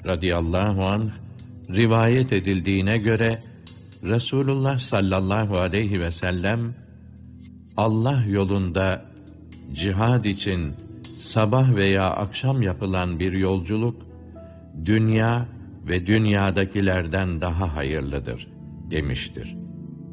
radıyallahu anh rivayet edildiğine göre Resulullah sallallahu aleyhi ve sellem Allah yolunda cihad için sabah veya akşam yapılan bir yolculuk dünya ve dünyadakilerden daha hayırlıdır demiştir.